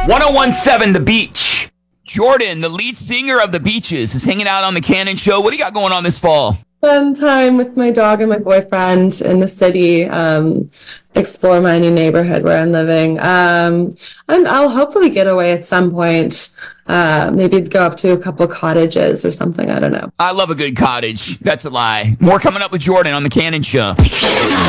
1017 The Beach. Jordan, the lead singer of The Beaches, is hanging out on the Cannon Show. What do you got going on this fall? Spend time with my dog and my boyfriend in the city, explore my new neighborhood where I'm living. And I'll hopefully get away at some point, maybe go up to a couple cottages or something. I don't know. I love a good cottage. That's a lie. More coming up with Jordan on the Cannon Show.